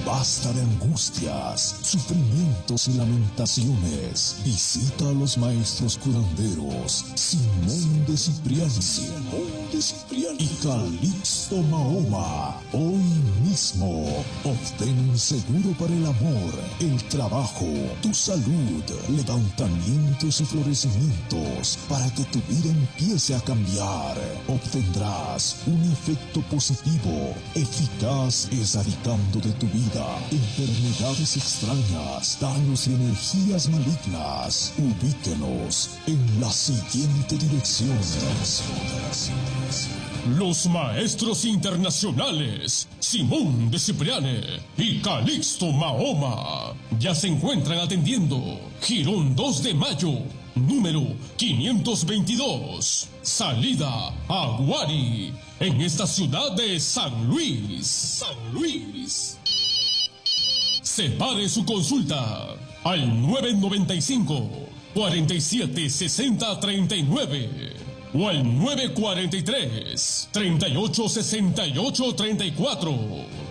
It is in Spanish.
Basta de angustias, sufrimientos y lamentaciones. Visita a los maestros curanderos Simón de Cipriani y Calixto Mahoma. Hoy mismo obtén un seguro para el amor, el trabajo, tu salud, levantamientos y florecimientos para que tu vida empiece a cambiar. Obtendrás un efecto positivo, eficaz, erradicando de tu vida enfermedades extrañas, daños y energías malignas. Ubíquenos en la siguiente dirección. Los maestros internacionales Simón de Cipriani y Calixto Mahoma ya se encuentran atendiendo Jirón 2 de Mayo, número 522, salida Aguari, en esta ciudad de San Luis. Separe su consulta al 995 47 60 39 o al 943 38 68 34.